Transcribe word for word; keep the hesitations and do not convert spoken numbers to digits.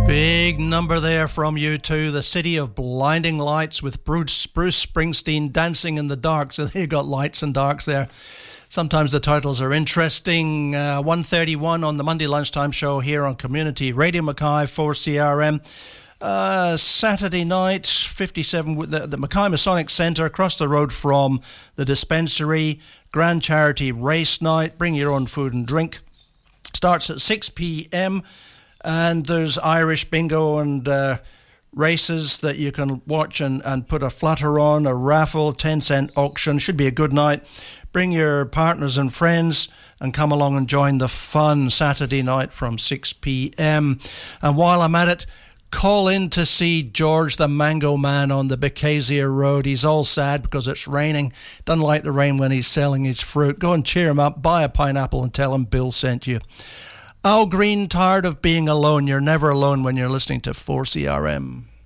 Big number there from U two, The City of Blinding Lights, with Bruce, Bruce Springsteen dancing in the dark. So you got lights and darks there. Sometimes the titles are interesting. Uh, one thirty-one on the Monday lunchtime show here on Community Radio Mackay for C R M. Uh, Saturday night, fifty-seven, the, the Mackay Masonic Centre across the road from the dispensary. Grand Charity Race Night. Bring your own food and drink. Starts at six p.m. and there's Irish bingo and uh, races that you can watch and, and put a flutter on, a raffle, ten cent auction. Should be a good night. Bring your partners and friends and come along and join the fun Saturday night from six p.m. And while I'm at it, call in to see George the Mango Man on the Becasia Road. He's all sad because it's raining. Doesn't like the rain when he's selling his fruit. Go and cheer him up, buy a pineapple and tell him Bill sent you. Al Green, tired of being alone. You're never alone when you're listening to four C R M.